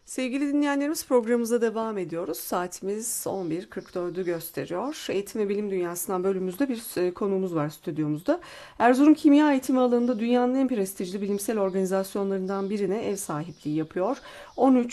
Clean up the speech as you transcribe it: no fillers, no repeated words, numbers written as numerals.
Sevgili dinleyenlerimiz programımıza devam ediyoruz. Saatimiz 11.44'ü gösteriyor. Eğitim ve Bilim Dünyası'ndan bölümümüzde bir konuğumuz var stüdyomuzda. Erzurum Kimya Eğitimi alanında dünyanın en prestijli bilimsel organizasyonlarından birine ev sahipliği yapıyor. 13